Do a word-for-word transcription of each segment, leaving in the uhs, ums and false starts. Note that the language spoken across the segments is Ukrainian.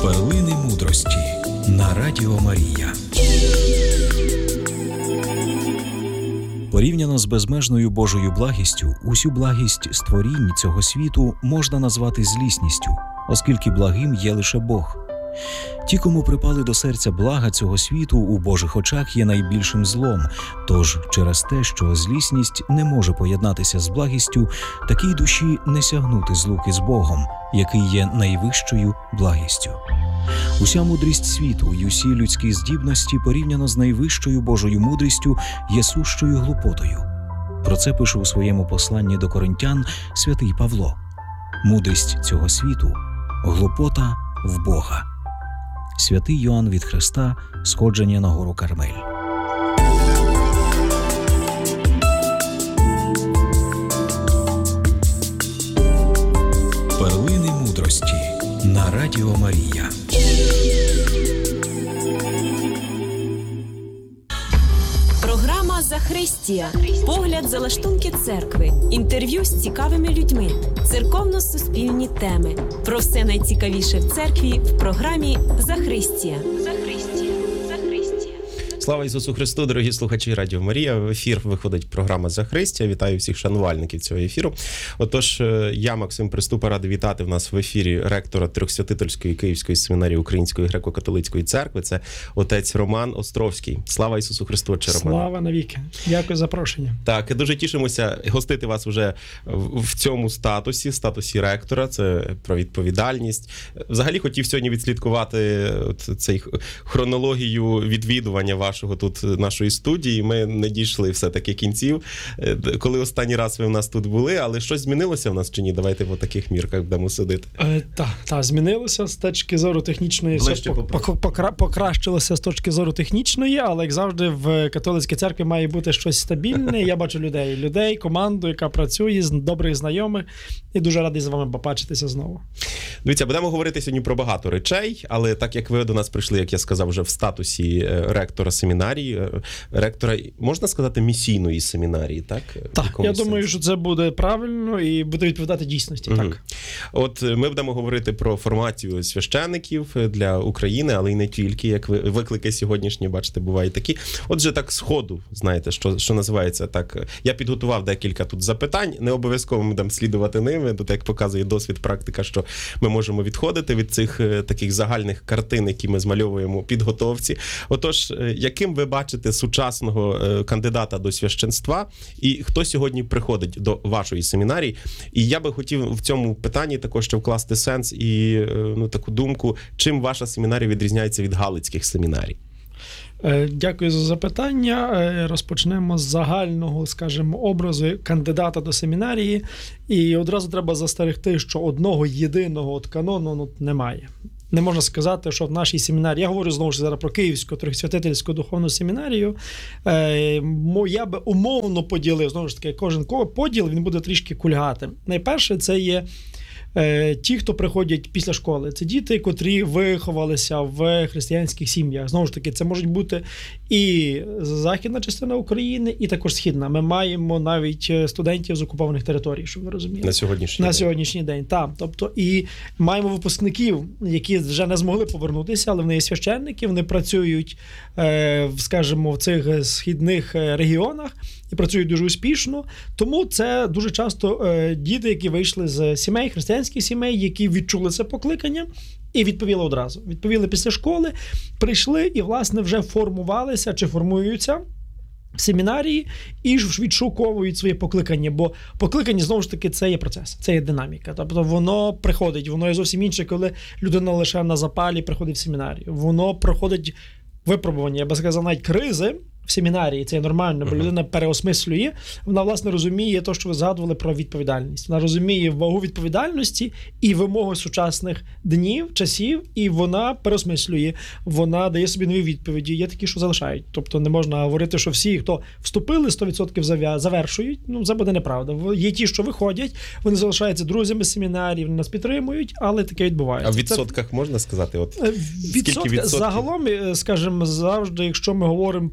Перлини мудрості на Радіо Марія. Порівняно з безмежною Божою благістю, усю благість створінь цього світу можна назвати злісністю, оскільки благим є лише Бог. Ті, кому припали до серця блага цього світу, у Божих очах є найбільшим злом. Тож, через те, що злісність не може поєднатися з благістю, такій душі не сягнути злуки з Богом, який є найвищою благістю. Уся мудрість світу й усі людські здібності, порівняно з найвищою Божою мудрістю, є сущою глупотою. Про це пише у своєму посланні до Коринтян святий Павло. Мудрість цього світу – глупота в Бога. Святий Йоанн від Христа, сходження на гору Кармель. Перлини мудрості на Радіо Марія. Програма «Захристія». Погляд за лаштунки церкви. Інтерв'ю з цікавими людьми. Церковно-суспільні теми. Про все найцікавіше в церкві в програмі «Захристія». Захристія. Захристія. Слава Ісусу Христу, дорогі слухачі Радіо Марія. В ефір виходить програма «Захристія». Вітаю всіх шанувальників цього ефіру. Отож, я, Максим Приступа, радий вітати в нас в ефірі ректора Трьохсвятительської Київської семінарії Української греко-католицької церкви. Це отець Роман Островський. Слава Ісусу Христу, отче Роман. Слава навіки. Дякую за запрошення. Так, дуже тішимося гостити вас вже в цьому статусі, статусі ректора. Це про відповідальність. Взагалі хотів сьогодні відслідкувати цей хронологію відвідування вашого тут, нашої студії. Ми не дійшли все-таки кінців, коли останній раз ви в нас тут були, але щось змінилося в нас чи ні? Давайте в таких мірках будемо сидити. Е, так, та, змінилося з точки зору технічної, все покра, покращилося з точки зору технічної, але, як завжди, в католицькій церкві має бути щось стабільне. Я бачу людей, людей, команду, яка працює, з добрих знайомих, і дуже радий з вами побачитися знову. Дивіться, будемо говорити сьогодні про багато речей, але так як ви до нас прийшли, як я сказав, вже в статусі ректора семінарії, ректора, можна сказати, місійної семінарії, так? Так, я сенсі? думаю, що це буде правильно і буде відповідати дійсності, угу. так. От ми будемо говорити про формацію священиків для України, але й не тільки, як ви, виклики сьогоднішні, бачите, бувають такі. Отже, так сходу, знаєте, що, що називається так, я підготував декілька тут запитань, не обов'язково ми будемо слідувати ними, тут як показує досвід, практика, що ми можемо відходити від цих таких загальних картин, які ми змальовуємо у підготовці. Отож, яким ви бачите сучасного кандидата до священства і хто сьогодні приходить до вашої семінарії? І я би хотів в цьому питанні також ще вкласти сенс і ну, таку думку, чим ваша семінарія відрізняється від галицьких семінарій? Дякую за запитання. Розпочнемо з загального, скажімо, образу кандидата до семінарії. І одразу треба застерегти, що одного єдиного от канону ну, немає. Не можна сказати, що в нашій семінарії, я говорю знову ж зараз про Київську Трьохсвятительську духовну семінарію, я би умовно поділив, знову ж таки, кожен поділ, він буде трішки кульгатим. Найперше, це є ті, хто приходять після школи. Це діти, котрі виховалися в християнських сім'ях. Знову ж таки, це можуть бути і західна частина України, і також східна. Ми маємо навіть студентів з окупованих територій, щоб ви розуміли. На сьогоднішній На день. сьогоднішній день, так. Тобто, і маємо випускників, які вже не змогли повернутися, але вони є священники, вони працюють, скажімо, в цих східних регіонах і працюють дуже успішно. Тому це дуже часто діти, які вийшли з сімей, християнських сімей, які відчули це покликання і відповіли одразу. Відповіли після школи, прийшли і, власне, вже формувалися чи формуються в семінарії і відшуковують своє покликання, бо покликання, знову ж таки, це є процес, це є динаміка. Тобто воно приходить, воно є зовсім інше, коли людина лише на запалі приходить в семінарію. Воно проходить випробування, я би сказав, навіть кризи, в семінарії, це нормально, бо людина переосмислює, вона, власне, розуміє те, що ви згадували про відповідальність. Вона розуміє вагу відповідальності і вимоги сучасних днів, часів, і вона переосмислює, вона дає собі нові відповіді. Є такі, що залишають. Тобто не можна говорити, що всі, хто вступили, сто відсотків завершують. Ну, це буде неправда. Є ті, що виходять, вони залишаються друзями семінарів, вони нас підтримують, але таке відбувається. А в відсотках це... можна сказати? От, відсотки, скільки відсотків? Загалом, скажімо, завжди, якщо ми говоримо про курс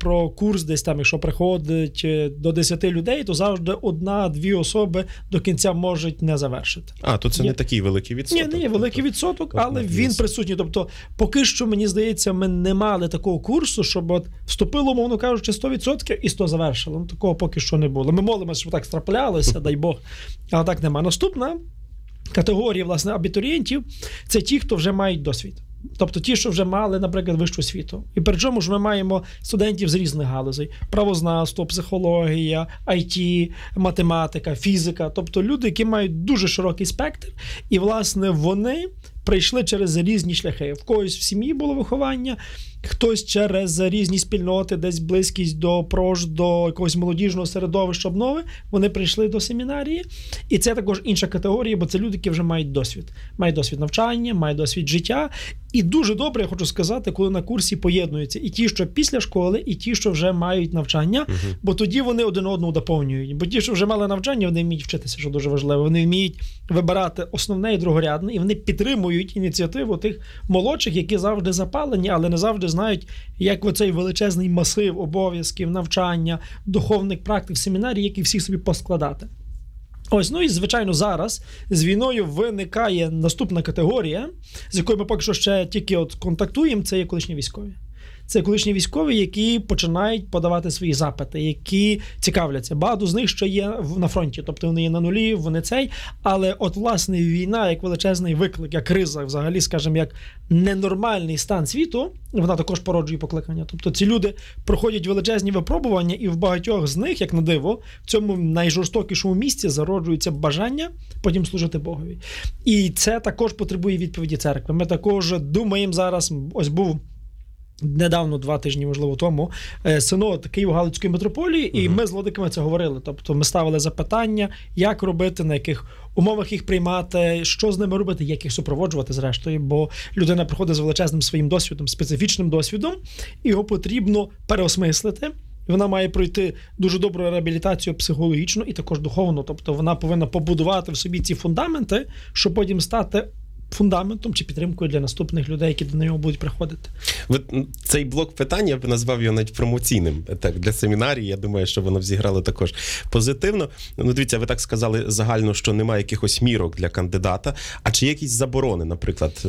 курс десь там, якщо приходить до десяти людей, то завжди одна-дві особи до кінця можуть не завершити. А, то це Є. не такий великий відсоток. Ні, не є великий відсоток, але одна-дві він особи. присутній. Тобто, поки що, мені здається, ми не мали такого курсу, щоб от вступило, мовно кажучи, сто відсотків і сто завершило. Ну, такого поки що не було. Ми молимося, щоб так страплялося, дай Бог, але так немає. Наступна категорія, власне, абітурієнтів – це ті, хто вже мають досвід. Тобто ті, що вже мали, наприклад, вищу освіту. І причому ж ми маємо студентів з різних галузей. Правознавство, психологія, ай ті, математика, фізика. Тобто люди, які мають дуже широкий спектр. І, власне, вони прийшли через різні шляхи. В когось в сім'ї було виховання, хтось через різні спільноти, десь близькість до прож, до якогось молодіжного середовища обнови, вони прийшли до семінарії. І це також інша категорія, бо це люди, які вже мають досвід. Мають досвід навчання, мають досвід життя. І дуже добре, я хочу сказати, коли на курсі поєднуються і ті, що після школи, і ті, що вже мають навчання, uh-huh. бо тоді вони один одного доповнюють. Бо ті, що вже мали навчання, вони вміють вчитися, що дуже важливо. Вони вміють вибирати основне і другорядне, і вони підтримують ініціативу тих молодших, які завжди запалені, але не завжди знають, як оцей величезний масив обов'язків, навчання, духовних практик в семінарі, які всіх собі поскладати. Ось, ну і, звичайно, зараз з війною виникає наступна категорія, з якою ми поки що ще тільки от контактуємо, це є колишні військові. Це колишні військові, які починають подавати свої запити, які цікавляться. Багато з них ще є на фронті, тобто вони є на нулі, вони цей. Але от, власне, війна як величезний виклик, як криза, взагалі, скажімо, як ненормальний стан світу, вона також породжує покликання. Тобто ці люди проходять величезні випробування, і в багатьох з них, як на диво, в цьому найжорстокішому місці зароджується бажання потім служити Богові. І це також потребує відповіді церкви. Ми також думаємо зараз, ось був недавно, два тижні, можливо, тому, синод Києво-Галицької митрополії, і uh-huh. ми з владиками це говорили. Тобто ми ставили запитання, як робити, на яких умовах їх приймати, що з ними робити, як їх супроводжувати зрештою, бо людина приходить з величезним своїм досвідом, специфічним досвідом, і його потрібно переосмислити. Вона має пройти дуже добру реабілітацію психологічну і також духовну. Тобто вона повинна побудувати в собі ці фундаменти, щоб потім стати фундаментом чи підтримкою для наступних людей, які до нього будуть приходити. Ви, цей блок питань, я б назвав його навіть промоційним. Так, для семінарії, я думаю, що воно зіграло також позитивно. Ну, дивіться, ви так сказали загально, що немає якихось мірок для кандидата. А чи є якісь заборони, наприклад,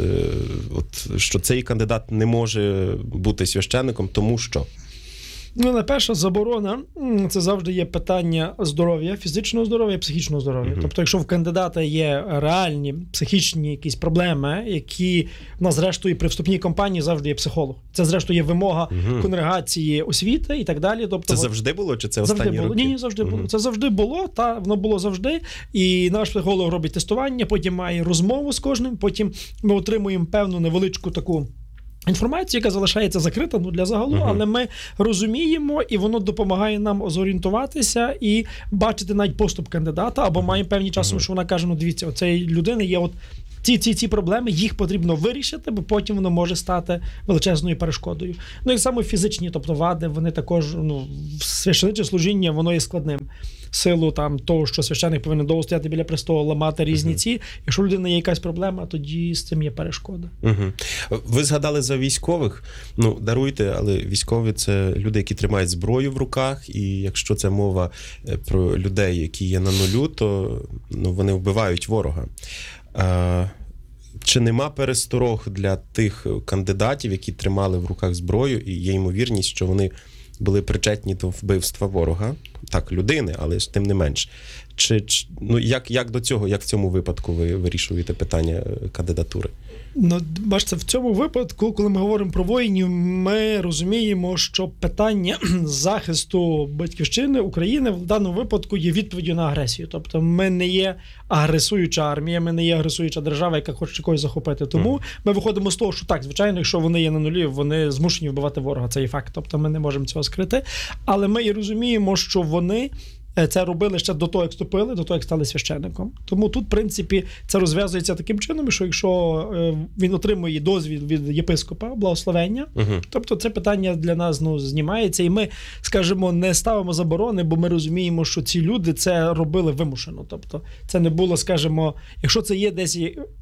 от, що цей кандидат не може бути священником, тому що? Ну, найперша заборона – це завжди є питання здоров'я, фізичного здоров'я і психічного здоров'я. Uh-huh. Тобто, якщо в кандидата є реальні психічні якісь проблеми, які в нас, зрештою, при вступній кампанії завжди є психолог. Це, зрештою, є вимога uh-huh. конгрегації освіти і так далі. Тобто, це завжди було, чи це завжди останні було. роки? Ні, ні, завжди uh-huh. було. Це завжди було, та воно було завжди. І наш психолог робить тестування, потім має розмову з кожним, потім ми отримуємо певну невеличку таку інформацію, яка залишається закрита, ну, для загалу, uh-huh. але ми розуміємо, і воно допомагає нам зорієнтуватися і бачити навіть поступ кандидата, або uh-huh. маємо певні часом, uh-huh. що вона каже, ну, дивіться, у цієї людини є от ці, ці, ці проблеми, їх потрібно вирішити, бо потім воно може стати величезною перешкодою. Ну, і саме фізичні, тобто вади, вони також, ну, священиче служіння, воно є складним. Силу там того, що священник повинен довго стояти біля престолу, ламати різні uh-huh. ці. Якщо у людини є якась проблема, тоді з цим є перешкода. Uh-huh. Ви згадали за військових. Ну, даруйте, але військові – це люди, які тримають зброю в руках, і якщо це мова про людей, які є на нулю, то, ну, вони вбивають ворога. А, чи нема пересторог для тих кандидатів, які тримали в руках зброю, і є ймовірність, що вони були причетні до вбивства ворога? Так, людини, але ж тим не менш. Чи, чи ну, як, як до цього, як в цьому випадку ви вирішуєте питання кандидатури? Ну, бачите, в цьому випадку, коли ми говоримо про воїнів, ми розуміємо, що питання захисту батьківщини України в даному випадку є відповіддю на агресію. Тобто ми не є агресуюча армія, ми не є агресуюча держава, яка хоче когось захопити. Тому mm. ми виходимо з того, що так, звичайно, якщо вони є на нулі, вони змушені вбивати ворога, це є факт. Тобто ми не можемо цього скрити. Але ми і розуміємо, що вони це робили ще до того, як вступили, до того, як стали священником. Тому тут, в принципі, це розв'язується таким чином, що якщо він отримує дозвіл від єпископа, благословення, uh-huh. тобто це питання для нас, ну, знімається, і ми, скажімо, не ставимо заборони, бо ми розуміємо, що ці люди це робили вимушено. Тобто це не було, скажімо, якщо це є десь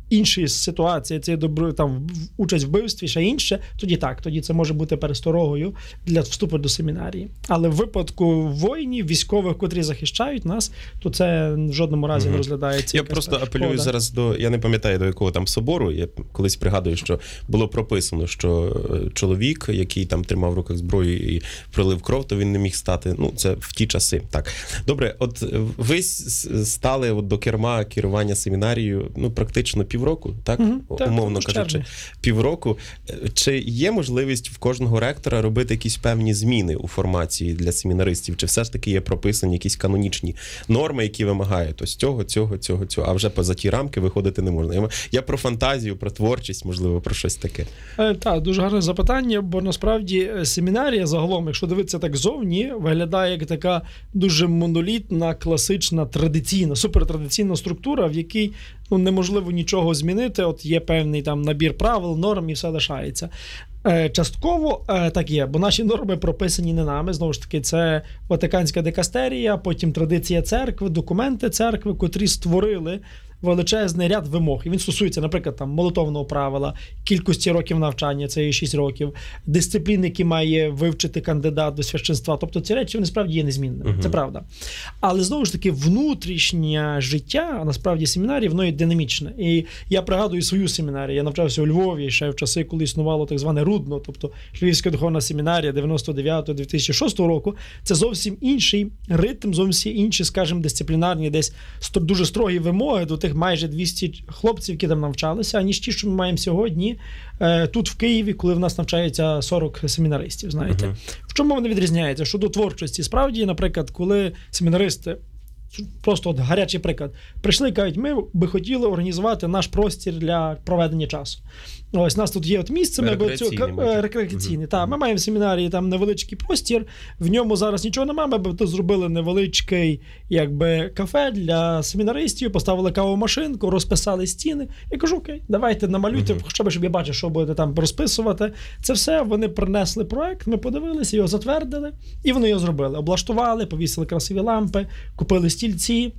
інші ситуації, це добро, там участь в вбивстві, ще інше, тоді так, тоді це може бути пересторогою для вступу до семінарії. Але в випадку воїнів, військових, котрі захищають нас, то це в жодному разі Угу. не розглядається. Я просто така апелюю шкода. зараз до, я не пам'ятаю до якого там собору, я колись пригадую, що було прописано, що чоловік, який там тримав в руках зброю і пролив кров, то він не міг стати, ну це в ті часи. Так. Добре, от ви стали от до керма керування семінарією, ну практично півроку, так? Угу, так Умовно кажучи, півроку. Чи є можливість в кожного ректора робити якісь певні зміни у формації для семінаристів? Чи все ж таки є прописані якісь канонічні норми, які вимагають ось цього, цього, цього, цього, а вже поза ті рамки виходити не можна? Я, я про фантазію, про творчість, можливо, про щось таке. Е, так, дуже гарне запитання, бо насправді семінарія загалом, якщо дивитися так зовні, виглядає як така дуже монолітна, класична, традиційна, супертрадиційна структура, в якій ну, неможливо нічого змінити, от є певний там набір правил, норм і все лишається. Е, частково е, так є, бо наші норми прописані не нами, знову ж таки, це Ватиканська дикастерія, потім традиція церкви, документи церкви, котрі створили величезний ряд вимог. І він стосується, наприклад, там молитовного правила, кількості років навчання, це є шість років, дисциплін, які має вивчити кандидат до священства. Тобто ці речі, вони справді є незмінними. Uh-huh. Це правда. Але, знову ж таки, внутрішнє життя, а насправді семінарії, воно є динамічне. І я пригадую свою семінарію. Я навчався у Львові ще в часи, коли існувало так зване Рудно, тобто Львівська духовна семінарія дев'яносто дев'ятого - дві тисячі шостого року. Це зовсім інший ритм, зовсім інші, скажімо, дисциплінарні, десь дуже строгі вимоги до тих майже двісті хлопців, які там навчалися, аніж ті, що ми маємо сьогодні е, тут в Києві, коли в нас навчається сорок семінаристів, знаєте. Uh-huh. В чому вони відрізняються? Щодо творчості. Справді, наприклад, коли семінаристи, просто от гарячий приклад, прийшли і кажуть, ми би хотіли організувати наш простір для проведення часу. Ось у нас тут є от місце, ми рекреаційний. Цю, рекреаційний uh-huh. Так, ми маємо в семінарії там невеличкий простір, в ньому зараз нічого немає, ми б тут зробили невеличкий якби кафе для семінаристів, поставили кавову машинку, розписали стіни. Я кажу, окей, давайте намалюйте, uh-huh. хоча б, щоб я бачив, що будете там розписувати. Це все, вони принесли проект, ми подивилися, його затвердили, і вони його зробили. Облаштували, повісили красиві лампи, купили стільці.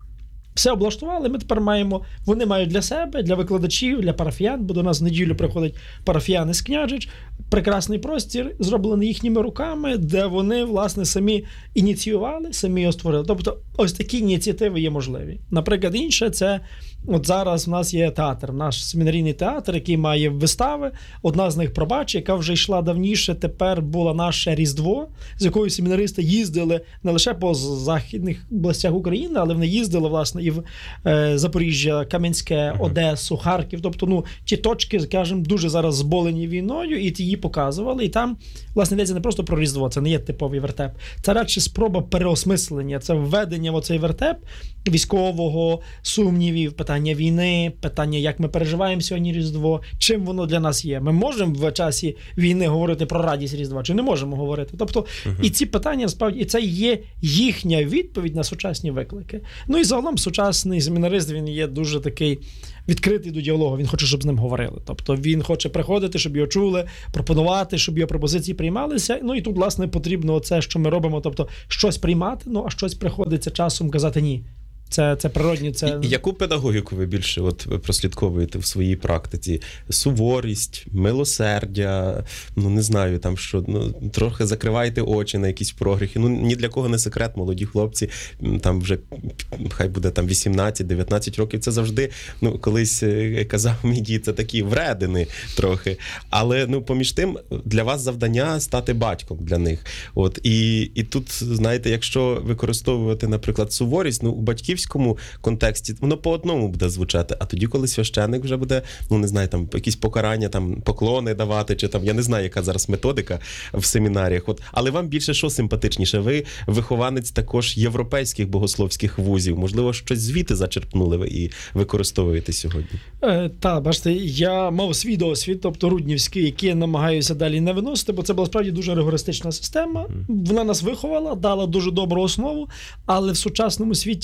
Все облаштували, ми тепер маємо, вони мають для себе, для викладачів, для парафіян, бо до нас в неділю приходять парафіяни з Княжич, прекрасний простір, зроблений їхніми руками, де вони, власне, самі ініціювали, самі його створили. Тобто, ось такі ініціативи є можливі. Наприклад, інше, це, от зараз в нас є театр, наш семінарійний театр, який має вистави, одна з них «Пробач», яка вже йшла давніше, тепер була наше Різдво, з якою семінаристи їздили не лише по західних областях України, але вони їздили, власне, і в е, Запоріжжя, Кам'янське, Одесу, Харків. Тобто, ну, ті точки, скажімо, дуже зараз зболені війною, і ті її показували. І там, власне, йдеться не просто про Різдво, це не є типовий вертеп. Це радше спроба переосмислення, це введення в оцей вертеп військового, сумнівів, питання війни, питання, як ми переживаємо сьогодні Різдво, чим воно для нас є. Ми можемо в часі війни говорити про радість Різдва, чи не можемо говорити? Тобто, uh-huh. і ці питання, справді, і це є їхня відповідь на сучасні виклики. Ну і загалом сучасний семінарист, він є дуже такий відкритий до діалогу, він хоче, щоб з ним говорили. Тобто він хоче приходити, щоб його чули, пропонувати, щоб його пропозиції приймалися. Ну і тут, власне, потрібно це, що ми робимо, тобто щось приймати, ну а щось приходиться часом казати ні. Це, це природні, це... І, яку педагогіку ви більше от прослідковуєте в своїй практиці? Суворість, милосердя, ну не знаю, там що, ну трохи закриваєте очі на якісь прогріхи. Ну ні для кого не секрет, молоді хлопці, там вже хай буде там вісімнадцять-дев'ятнадцять років, це завжди, ну колись казав мій дід, це такі вредини трохи. Але ну поміж тим для вас завдання стати батьком для них. От і, і тут, знаєте, якщо використовувати, наприклад, суворість, ну у батьків контексті, воно по одному буде звучати, а тоді, коли священник вже буде, ну не знаю, там якісь покарання, там поклони давати, чи там, я не знаю, яка зараз методика в семінаріях. От, але вам більше що симпатичніше? Ви вихованець також європейських богословських вузів. Можливо, щось звідти зачерпнули ви і використовуєте сьогодні? Е, так, бачите, я мав свій досвід, тобто руднівський, який я намагаюся далі не виносити, бо це була справді дуже ригористична система. Mm. Вона нас виховала, дала дуже добру основу, але в сучасному світі, я думаю,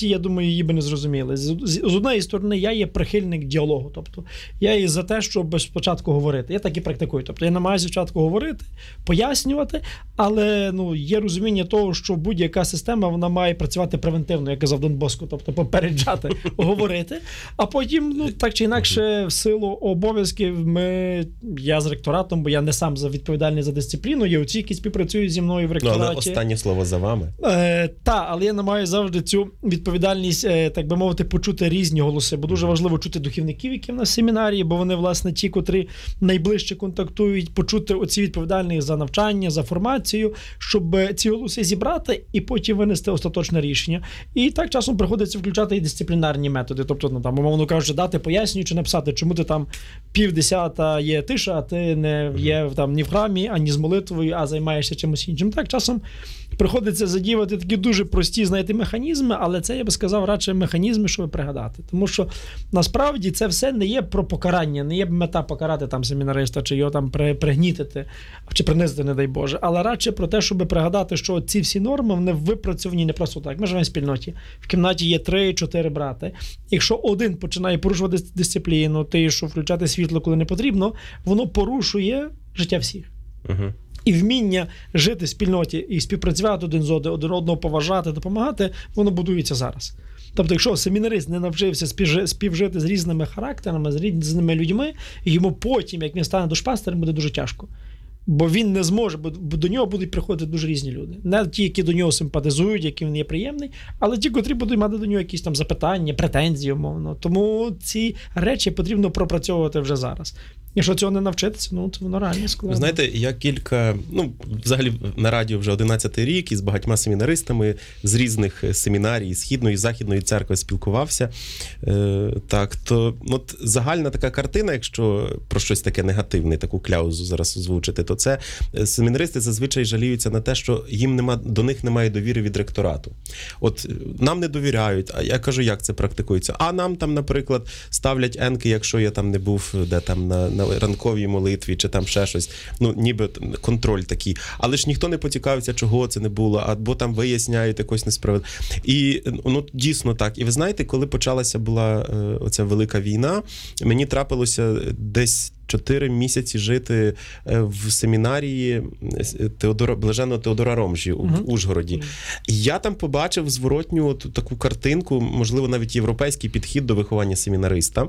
її би не зрозуміли. З, з, з однієї сторони, я є прихильник діалогу, тобто я є за те, щоб спочатку говорити. Я так і практикую. Тобто я намагаюся спочатку говорити, пояснювати, але ну, є розуміння того, що будь-яка система, вона має працювати превентивно, як казав Дон Боско, тобто попереджати, говорити, а потім, ну, так чи інакше, в силу обов'язків ми, я з ректоратом, бо я не сам за відповідальний за дисципліну, є оці, які співпрацюють зі мною в Ну, ректораті. але останнє слово за вами. Е, та, але я намагаюся завжди цю відповідальність, е, так би мовити, почути різні голоси, бо дуже важливо чути духовників, які в нас в семінарії, бо вони, власне, ті, котрі найближче контактують, почути оці відповідальність за навчання, за формацію, щоб ці голоси зібрати і потім винести остаточне рішення. І так часом приходиться включати і дисциплінарні методи, тобто, ну, там, умовно кажучи, дати пояснюючи, написати, чому ти там півдесята є тиша, а ти не є там ні в храмі, ані з молитвою, а займаєшся чимось іншим. Так часом приходиться задіювати такі дуже прості, знаєте, механізми, але це, я би сказав, радше механізми, щоб пригадати. Тому що, насправді, це все не є про покарання, не є мета покарати там семінариста, чи його там пригнітити, чи принизити, не дай Боже, але радше про те, щоб пригадати, що ці всі норми, вони випрацьовані не просто так. Ми живемо в спільноті. В кімнаті є три-чотири брати. Якщо один починає порушувати дисципліну, тишу, включати світло, коли не потрібно, воно порушує життя всіх. Угу. І вміння жити в спільноті і співпрацювати один з одним, один одного поважати, допомагати, воно будується зараз. Тобто, якщо семінарист не навчився співжити з різними характерами, з різними людьми, йому потім, як він стане душпастером, буде дуже тяжко. Бо він не зможе, бо до нього будуть приходити дуже різні люди. Не ті, які до нього симпатизують, які він є приємний, але ті, котрі будуть мати до нього якісь там запитання, претензії, умовно. Тому ці речі потрібно пропрацьовувати вже зараз. Якщо цього не навчитися, ну, це воно реально складно. Ви знаєте, я кілька, ну, взагалі на радіо вже одинадцятий рік із багатьма семінаристами з різних семінарій, Східної і Західної церкви спілкувався. Е, так, то от загальна така картина, якщо про щось таке негативне, таку кляузу зараз озвучити, то це семінаристи зазвичай жаліються на те, що їм нема, до них немає довіри від ректорату. От нам не довіряють, а я кажу, як це практикується? А нам там, наприклад, ставлять енки, якщо я там не був, де там на на ранковій молитві, чи там ще щось, ну, ніби контроль такий. Але ж ніхто не поцікавився, чого це не було, або там виясняють якось несправедливо. І, ну, дійсно так. І ви знаєте, коли почалася була е, оця велика війна, мені трапилося десь чотири місяці жити в семінарії Теодора, Блаженного Теодора Ромжі uh-huh. в Ужгороді. І я там побачив зворотню от таку картинку, можливо, навіть європейський підхід до виховання семінариста.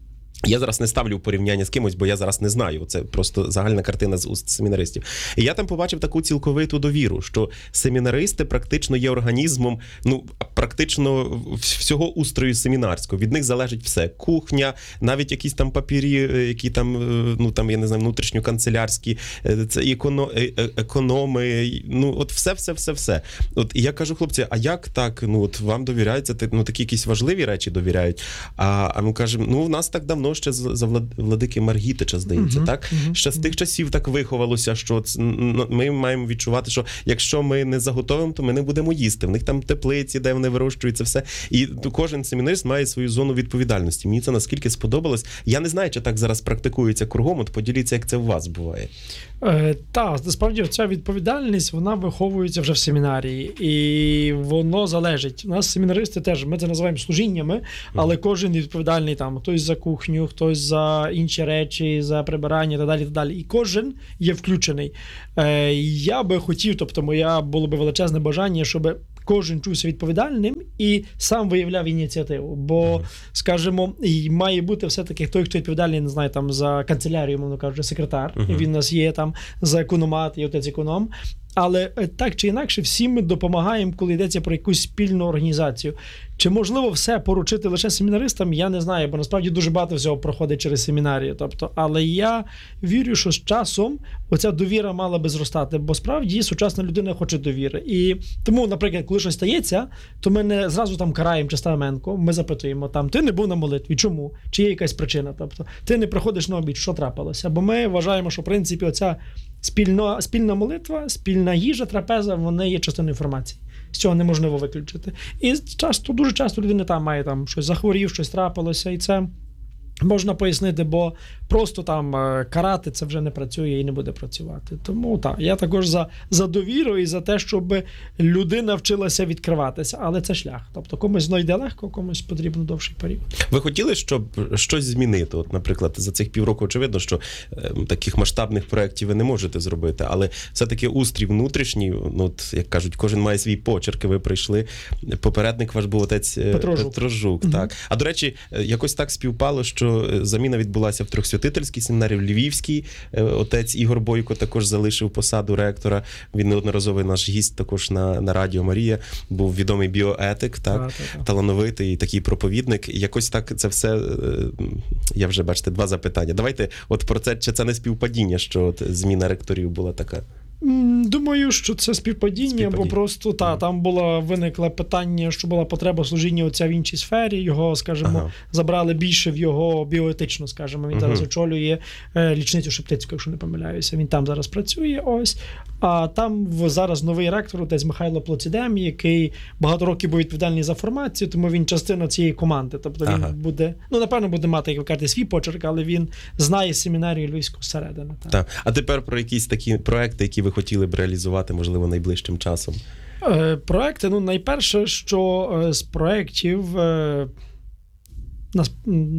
Я зараз не ставлю в порівняння з кимось, бо я зараз не знаю. Це просто загальна картина з уст семінаристів. І я там побачив таку цілковиту довіру, що семінаристи практично є організмом, ну, практично всього устрою семінарського. Від них залежить все. Кухня, навіть якісь там папірі, які там, ну, там, я не знаю, внутрішньоканцелярські, це економ, економи, ну, от все-все-все-все. От, і я кажу, хлопці, а як так, ну, от вам довіряється, ну, такі якісь важливі речі довіряють, а, а ми кажемо, ну, в нас так давно ще за владики Маргітича, здається, uh-huh, так? Uh-huh, ще з тих часів так виховалося, що ми маємо відчувати, що якщо ми не заготовимо, то ми не будемо їсти. В них там теплиці, де вони вирощують це все. І кожен семінарист має свою зону відповідальності. Мені це наскільки сподобалось. Я не знаю, чи так зараз практикується кругом, от поділіться, як це у вас буває. Е, так, насправді ця відповідальність, вона виховується вже в семінарії. І воно залежить. У нас семінаристи теж, ми це називаємо служіннями, але кожен відповідальний там, хтось за кухню, хтось за інші речі, за прибирання і так далі, і так далі. І кожен є включений. Е, я би хотів, тобто моя було би величезне бажання, щоб кожен чувся відповідальним і сам виявляв ініціативу. Бо, скажімо, має бути все-таки той, хто відповідальний, не знаю, там за канцелярію, мовно кажучи, секретар. Uh-huh. Він у нас є там за економат, і отець економ. Але так чи інакше, всі ми допомагаємо, коли йдеться про якусь спільну організацію. Чи можливо все поручити лише семінаристам, я не знаю, бо насправді дуже багато всього проходить через семінарію. Тобто, але я вірю, що з часом оця довіра мала би зростати, бо справді сучасна людина хоче довіри. І тому, наприклад, коли щось стається, то ми не зразу там караємо чи ставимо енку, ми запитуємо там, ти не був на молитві, чому? Чи є якась причина? Тобто, ти не приходиш на обід, що трапилося? Бо ми вважаємо, що в принципі оця спільна, спільна молитва, спільна їжа, трапеза, вони є частиною інформації. З цього неможливо виключити. І часто, дуже часто людина там має там щось захворів, щось трапилося, і це Можна пояснити, бо просто там е, карати це вже не працює і не буде працювати. Тому так, я також за, за довіру і за те, щоб людина вчилася відкриватися, але це шлях. Тобто комусь знайде легко, комусь потрібно довший період. Ви хотіли, щоб щось змінити? От, наприклад, за цих півроку очевидно, що е, таких масштабних проєктів ви не можете зробити, але все-таки устрій внутрішній, ну, от, як кажуть, кожен має свій почерк, і ви прийшли. Попередник ваш був отець е, Петро Жук. Петро Жук, Мгм. так. А, до речі, е, якось так співпало, що заміна відбулася в Трьохсвятительській семінарії, в Львівській. Е, Отець Ігор Бойко також залишив посаду ректора. Він неодноразовий наш гість також на, на Радіо Марія. Був відомий біоетик, так, Так, так, так. талановитий такий проповідник. Якось так це все, е, я вже, бачите, два запитання. Давайте от про це, чи це не співпадіння, що от зміна ректорів була така? М, Думаю, що це співпадіння, Співпадіння. бо просто та, там було виникло питання, що була потреба служіння отця в іншій сфері, його, скажімо, Ага. забрали більше в його біоетичну, скажімо, він Мгм. зараз очолює е, лічницю Шептицьку, якщо не помиляюся, він там зараз працює, ось, а там в, зараз новий ректор, отець Михайло Плоцідем, який багато років був відповідальний за формацію, тому він частина цієї команди, тобто він Ага. буде, ну, напевно, буде мати, як ви кажете, свій почерк, але він знає семінарію Львівську зсередини. Так. Так. А тепер про якісь такі проекти, які ви хотіли б реалізувати, можливо, найближчим часом. Е, Проекти, ну, найперше, що е, з проєктів, е, нас, м,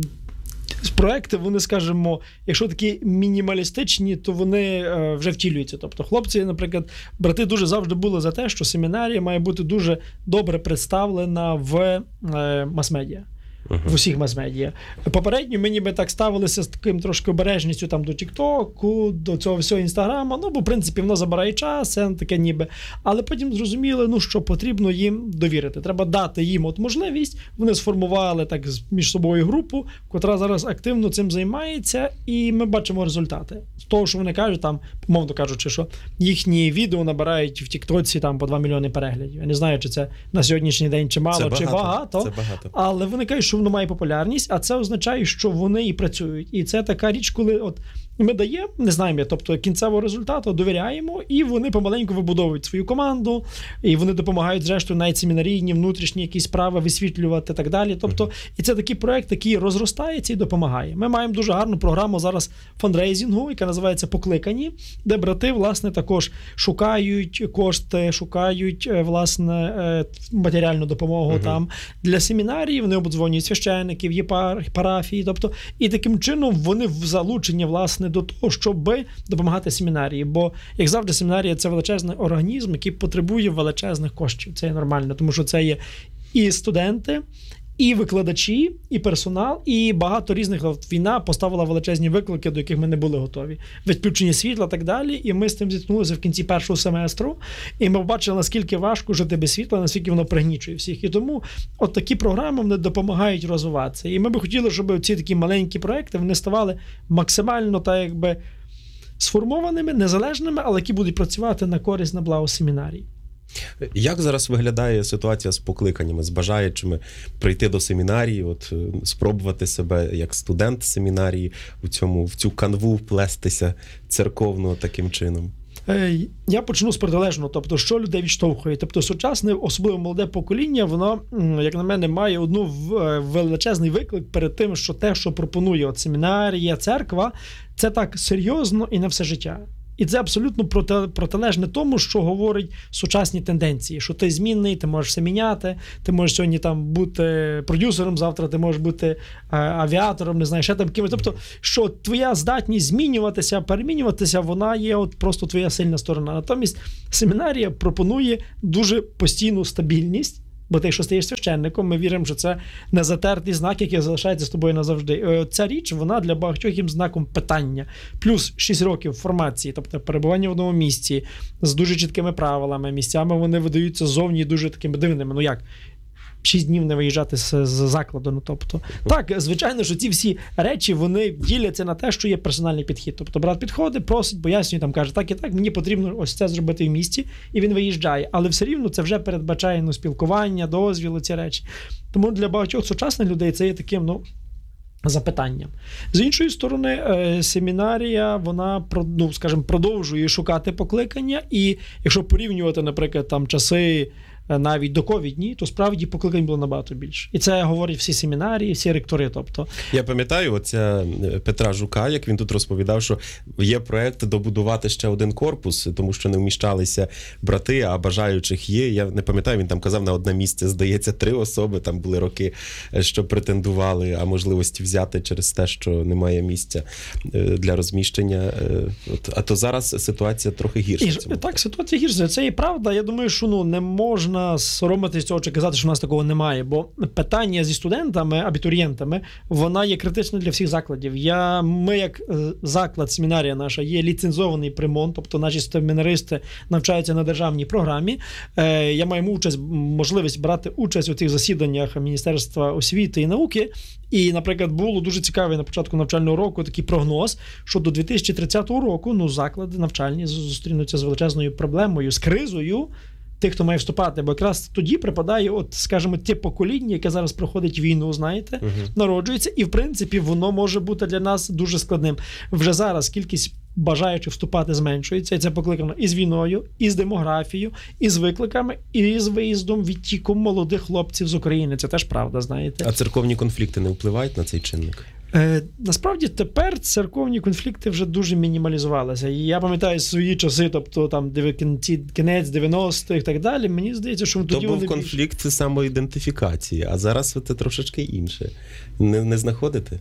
з проекти, вони, скажімо, якщо такі мінімалістичні, то вони е, вже втілюються. Тобто хлопці, наприклад, брати дуже завжди були за те, що семінарія має бути дуже добре представлена в е, мас-медіа. В усіх мас-медіа. Попередньо ми ніби так ставилися з таким трошки обережністю там до Тіктоку, до цього всього Інстаграма. Ну, бо, в принципі, воно забирає час, це таке ніби. Але потім зрозуміли, ну, що потрібно їм довірити. Треба дати їм от можливість. Вони сформували так між собою групу, котра зараз активно цим займається, і ми бачимо результати. З того, що вони кажуть, там, умовно кажучи, що їхні відео набирають в Тіктоці там по два мільйони переглядів. Я не знаю, чи це на сьогоднішній день чимало, Це чи багато. багато. Це багато. Але вони кажуть, що воно має популярність, а це означає, що вони і працюють. І це така річ, коли от ми даємо, не знаємо, тобто кінцевого результату, довіряємо, і вони помаленьку вибудовують свою команду, і вони допомагають, зрештою, навіть семінарійні, внутрішні якісь справи висвітлювати і так далі. Тобто, і це такий проект, який розростається і допомагає. Ми маємо дуже гарну програму зараз фандрейзингу, яка називається «Покликані», де брати, власне, також шукають кошти, шукають, власне, матеріальну допомогу Мгм. там для семінарії, вони обдзвонюють священників, єпар- парафії, тобто, і таким чином вони в залучені, власне, до того, щоб допомагати семінарії. Бо, як завжди, семінарія – це величезний організм, який потребує величезних коштів. Це є нормально, тому що це є і студенти, і викладачі, і персонал, і багато різних. От війна поставила величезні виклики, до яких ми не були готові. Відключення світла і так далі. І ми з тим зіткнулися в кінці першого семестру. І ми побачили, наскільки важко жити без світла, наскільки воно пригнічує всіх. І тому от такі програми вони допомагають розвиватися. І ми би хотіли, щоб ці такі маленькі проекти вони ставали максимально так, якби сформованими, незалежними, але які будуть працювати на користь, на благо семінарії. Як зараз виглядає ситуація з покликаннями, з бажаючими прийти до семінарії, от е, спробувати себе як студент семінарії у цьому, в цю канву вплестися церковно таким чином? Е, Я почну з протилежного, тобто, що людей відштовхує. Тобто, сучасне, особливо молоде покоління, воно, м, як на мене, має одну в- е, величезний виклик перед тим, що те, що пропонує от семінарія, церква, це так серйозно і на все життя. І це абсолютно проти, протилежне тому, що говорять сучасні тенденції, що ти змінний, ти можеш все міняти, ти можеш сьогодні там бути продюсером, завтра ти можеш бути е, авіатором, не знаю, ще там кимось. Тобто, що твоя здатність змінюватися, перемінюватися, вона є от просто твоя сильна сторона. Натомість семінарія пропонує дуже постійну стабільність. Бо ти, якщо стаєш священником, ми віримо, що це незатертий знак, який залишається з тобою назавжди. Е, Ця річ, вона для багатьох є знаком питання. Плюс шість років формації, тобто перебування в одному місці, з дуже чіткими правилами, місцями вони видаються зовні дуже такими дивними. Ну як? Шість днів не виїжджати з, з закладу. Ну, тобто, так, звичайно, що ці всі речі, вони діляться на те, що є персональний підхід. Тобто брат підходить, просить, пояснює, там каже, так і так, мені потрібно ось це зробити в місті, і він виїжджає. Але все рівно це вже передбачає ну, спілкування, дозвіл, ці речі. Тому для багатьох сучасних людей це є таким, ну, запитанням. З іншої сторони, е, семінарія, вона, ну, скажімо, продовжує шукати покликання, і якщо порівнювати, наприклад, там часи навіть доковідні, то справді покликань було набагато більше. І це говорять всі семінарії, всі ректори. Тобто, я пам'ятаю оця Петра Жука, як він тут розповідав, що є проект добудувати ще один корпус, тому що не вміщалися брати, а бажаючих є. Я не пам'ятаю, він там казав, на одне місце, здається, три особи, там були роки, що претендували, а можливості взяти через те, що немає місця для розміщення. А то зараз ситуація трохи гірша. І, так, ситуація гірша. Це і правда. Я думаю, що ну, не можна соромитись цього чи казати, що в нас такого немає, бо питання зі студентами, абітурієнтами, вона є критична для всіх закладів. Я, ми, як заклад, семінарія наша, є ліцензований при МОН, тобто наші семінаристи навчаються на державній програмі. Е, я маю участь, можливість брати участь у цих засіданнях Міністерства освіти і науки. І, наприклад, було дуже цікавий на початку навчального року такий прогноз, що до дві тисячі тридцятого року ну, заклади навчальні зустрінуться з величезною проблемою, з кризою тих, хто має вступати. Бо якраз тоді припадає, от, скажімо, те покоління, яке зараз проходить війну, знаєте, uh-huh. народжується. І, в принципі, воно може бути для нас дуже складним. Вже зараз кількість бажаючих вступати зменшується, і це покликано і з війною, і з демографією, і з викликами, і з виїздом, відтіком молодих хлопців з України. Це теж правда, знаєте. А церковні конфлікти не впливають на цей чинник? Е, насправді тепер церковні конфлікти вже дуже мінімалізувалися. І я пам'ятаю свої часи, тобто там кінець дев'яностих і так далі, мені здається, що тоді... То був конфлікт більш... самоідентифікації, а зараз це трошечки інше. Не, не знаходите?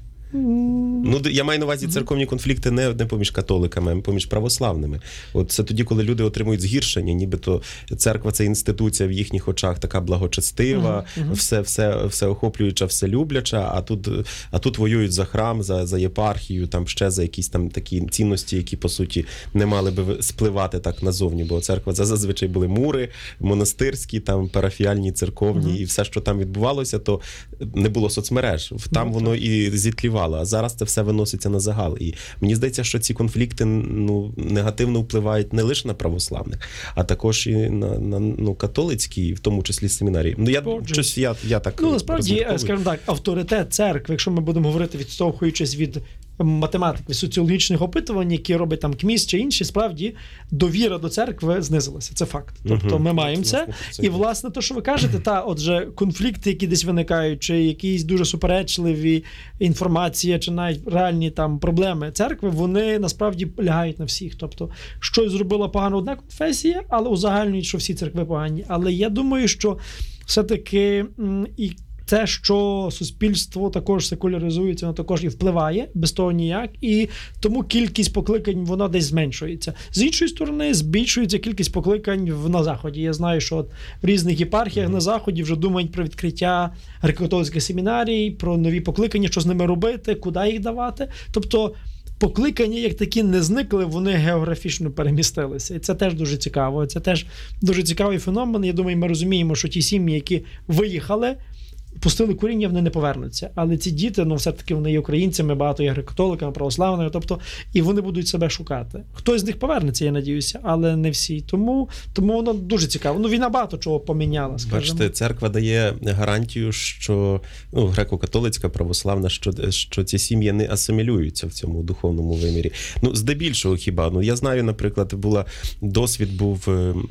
Ну, я маю на увазі церковні конфлікти не, не поміж католиками, а поміж православними. От це тоді, коли люди отримують згіршення, нібито церква – це інституція в їхніх очах така благочестива, uh-huh, uh-huh. все, все, все охоплююча, все любляча, а тут, а тут воюють за храм, за, за єпархію, там ще за якісь там такі цінності, які, по суті, не мали би спливати так назовні, бо церква – це зазвичай були мури, монастирські, там, парафіальні, церковні, uh-huh. і все, що там відбувалося, то не було соцмереж. Там uh-huh. воно і зітлівало. А зараз це все виноситься на загал. І мені здається, що ці конфлікти ну, негативно впливають не лише на православних, а також і на, на ну, католицькі, в тому числі семінарії. Ну, я, щось, я, я так ну, насправді, скажімо так, авторитет церкви, якщо ми будемо говорити, відштовхуючись від математики, соціологічних опитувань, які робить там КМІС чи інші, справді довіра до церкви знизилася. Це факт. Тобто угу. ми маємо це. І, власне, то, що ви кажете, та, отже, конфлікти, які десь виникають, чи якісь дуже суперечливі інформація, чи навіть реальні там проблеми церкви, вони насправді лягають на всіх. Тобто, щось зробила погано одна конфесія, але узагальнюють, що всі церкви погані. Але я думаю, що все-таки м, і те, що суспільство також секуляризується, воно також і впливає, без того ніяк, і тому кількість покликань, вона десь зменшується. З іншої сторони, збільшується кількість покликань на Заході. Я знаю, що от в різних єпархіях на Заході вже думають про відкриття греко-католицьких семінарій, про нові покликання, що з ними робити, куди їх давати. Тобто покликання, як такі, не зникли, вони географічно перемістилися. І це теж дуже цікаво. Це теж дуже цікавий феномен. Я думаю, ми розуміємо, що ті сім'ї, які виїхали, пустили коріння, вони не повернуться. Але ці діти, ну, все-таки вони є українцями, багато є греко-католиками, православними, тобто, і вони будуть себе шукати. Хтось з них повернеться, я надіюся, але не всі. Тому, тому воно дуже цікаво. Ну, війна багато чого поміняла, скажімо. Бачите, церква дає гарантію, що, ну, греко-католицька, православна, що, що ці сім'ї не асимілюються в цьому духовному вимірі. Ну, здебільшого хіба. Ну, я знаю, наприклад, була, досвід був,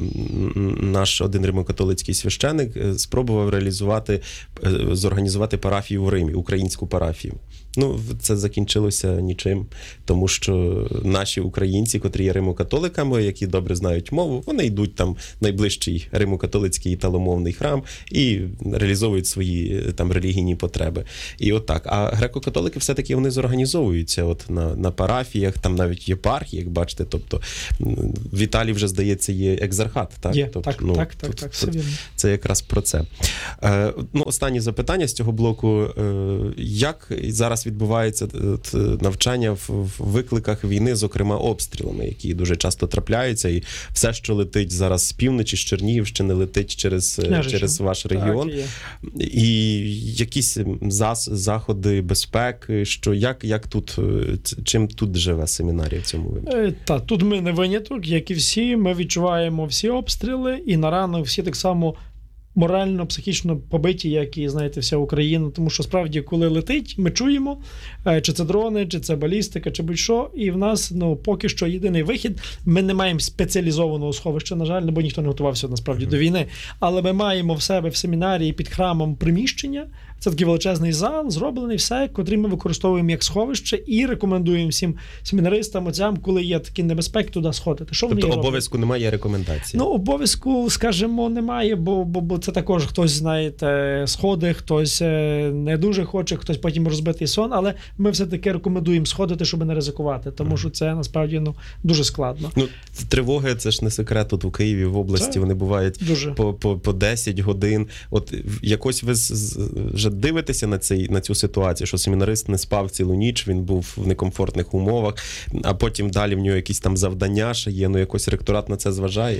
наш один римо-католицький священик спробував реалізувати, зорганізувати парафію в Римі, українську парафію. Ну, це закінчилося нічим, тому що наші українці, котрі є римо-католиками, які добре знають мову, вони йдуть там в найближчий римо-католицький італомовний храм і реалізовують свої там релігійні потреби. І отак. А греко-католики все-таки вони зорганізовуються от на, на парафіях, там навіть єпархіях, бачите, тобто в Італії вже, здається, є екзархат, так? Є, тобто, так, ну, так, так, так, все вірно. Це якраз про це. Е, ну, останнє запитання з цього блоку. Е, як зараз відбувається навчання в викликах війни, зокрема обстрілами, які дуже часто трапляються, і все, що летить зараз з півночі, з Чернігівщини, летить через, через ваш регіон. Так, і якісь зас, заходи безпеки, що як, як тут, чим тут живе семінарія в цьому випадку? Та, тут ми не виняток, як і всі, ми відчуваємо всі обстріли, і на ранок всі так само морально, психічно побиті, як і, знаєте, вся Україна. Тому що, справді, коли летить, ми чуємо, чи це дрони, чи це балістика, чи будь-що, і в нас, ну, поки що єдиний вихід. Ми не маємо спеціалізованого сховища, на жаль, бо ніхто не готувався, насправді, mm-hmm. до війни. Але ми маємо в себе в семінарії під храмом приміщення. Це такий величезний зал, зроблений все, котрий ми використовуємо як сховище і рекомендуємо всім семінаристам, отцям, коли є такі небезпеки, туди сходити. Що тобто вони обов'язку роблять? Немає рекомендацій? Ну, обов'язку, скажімо, немає, бо, бо, бо це також хтось, знаєте, сходить, хтось не дуже хоче, хтось потім розбитий сон, але ми все-таки рекомендуємо сходити, щоб не ризикувати, тому що це, насправді, ну, дуже складно. Ну, тривоги, це ж не секрет, тут у Києві, в області, це вони бувають по, по, по десять годин. От якось ви вже дивитеся на цей, на цю ситуацію, що семінарист не спав цілу ніч, він був в некомфортних умовах, а потім далі в нього якісь там завдання ще є, ну якось ректорат на це зважає?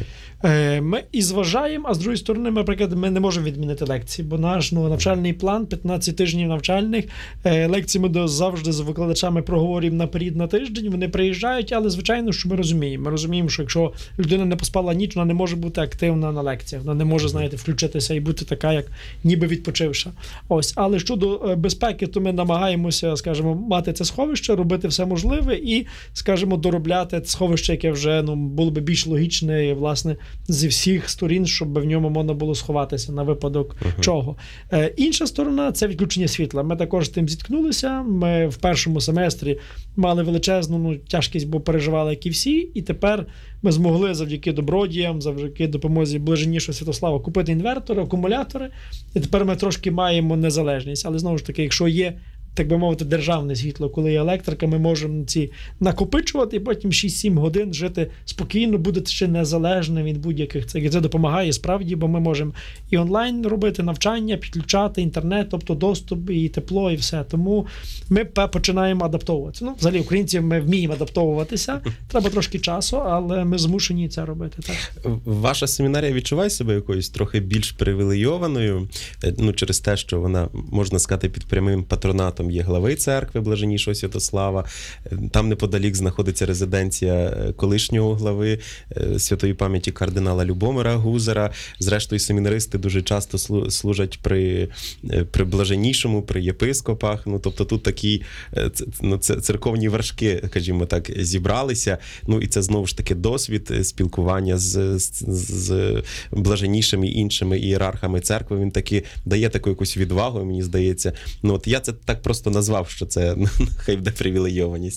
Ми і зважаємо, а з другої сторони, ми, наприклад, ми не можемо відмінити лекції, бо наш ну, навчальний план, п'ятнадцять тижнів навчальних, лекції ми завжди з викладачами проговорюємо наперед на тиждень, вони приїжджають, але, звичайно, що ми розуміємо. Ми розуміємо, що якщо людина не поспала ніч, вона не може бути активна на лекціях, вона не може, знаєте, включитися і бути така, як ніби відпочивша. Ось, але щодо безпеки, то ми намагаємося, скажімо, мати це сховище, робити все можливе і, скажімо, доробляти сховище, яке вже ну, було б більш логічне, власне, зі всіх сторін, щоб в ньому можна було сховатися на випадок uh-huh. чого. Е, інша сторона – це відключення світла. Ми також з тим зіткнулися. Ми в першому семестрі мали величезну ну, тяжкість, бо переживали, як і всі, і тепер ми змогли завдяки добродіям, завдяки допомозі Блаженнішого Святослава купити інвертори, акумулятори, і тепер ми трошки маємо незалежність. Але, знову ж таки, якщо є, так би мовити, державне світло, коли є електрика, ми можемо ці накопичувати і потім шість-сім годин жити спокійно, бути ще незалежним від будь-яких цих. І це допомагає справді, бо ми можемо і онлайн робити навчання, підключати інтернет, тобто доступ і тепло, і все. Тому ми починаємо адаптовуватися. Ну, взагалі, українці, ми вміємо адаптовуватися, треба трошки часу, але ми змушені це робити. Так. Ваша семінарія відчуває себе якоюсь трохи більш привілейованою, ну, через те, що вона, можна сказати, під прямим патронатом є глави церкви Блаженнішого Святослава, там неподалік знаходиться резиденція колишнього глави святої пам'яті кардинала Любомира Гузара. Зрештою, семінаристи дуже часто служать при, при Блаженнішому, при єпископах. Ну, тобто тут такі ну, церковні вершки, скажімо так, зібралися. Ну, і це знову ж таки досвід спілкування з, з, з Блаженнішими і іншими ієрархами церкви. Він таки дає таку якусь відвагу, мені здається. Ну, от я це так просто назвав, що це хай буде привілейованість.